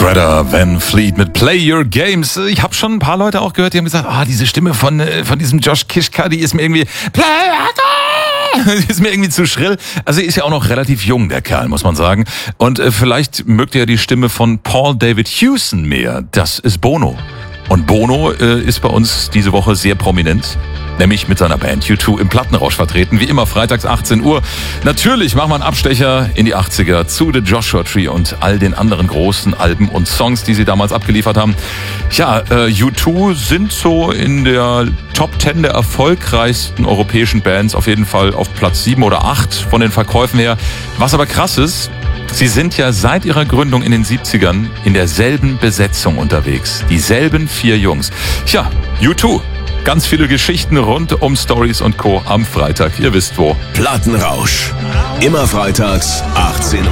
Greta Van Fleet mit Play Your Games. Ich habe schon ein paar Leute auch gehört, die haben gesagt, diese Stimme von diesem Josh Kiszka, die ist mir irgendwie die ist mir irgendwie zu schrill. Also ist ja auch noch relativ jung, der Kerl, muss man sagen. Und vielleicht mögt ihr ja die Stimme von Paul David Hewson mehr. Das ist Bono. Und Bono ist bei uns diese Woche sehr prominent, nämlich mit seiner Band U2 im Plattenrausch vertreten. Wie immer freitags 18 Uhr. Natürlich machen wir einen Abstecher in die 80er zu The Joshua Tree und all den anderen großen Alben und Songs, die sie damals abgeliefert haben. Ja, U2 sind so in der Top 10 der erfolgreichsten europäischen Bands auf jeden Fall auf Platz 7 oder 8 von den Verkäufen her. Was aber krass ist, sie sind ja seit ihrer Gründung in den 70ern in derselben Besetzung unterwegs. Dieselben 4 Jungs. Tja, U2. Ganz viele Geschichten rund um Stories und Co. am Freitag. Ihr wisst wo. Plattenrausch. Immer freitags 18 Uhr.